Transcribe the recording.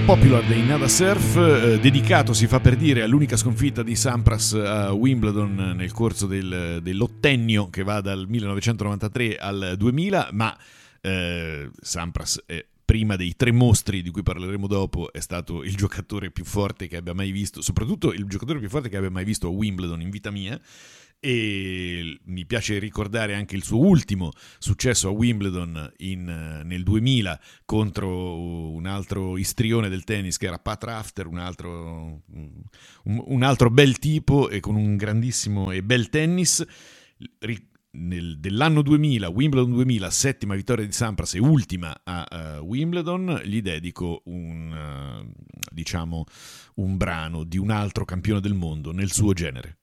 Popular dei Nada Surf, dedicato, si fa per dire, all'unica sconfitta di Sampras a Wimbledon nel corso dell'ottennio che va dal 1993 al 2000, ma Sampras prima dei tre mostri di cui parleremo dopo è stato il giocatore più forte che abbia mai visto, soprattutto il giocatore più forte che abbia mai visto a Wimbledon in vita mia. E mi piace ricordare anche il suo ultimo successo a Wimbledon nel 2000 contro un altro istrione del tennis che era Pat Rafter, un altro bel tipo e con un grandissimo e bel tennis. Dell'anno 2000, Wimbledon 2000, settima vittoria di Sampras e ultima a Wimbledon, gli dedico un brano di un altro campione del mondo nel suo genere.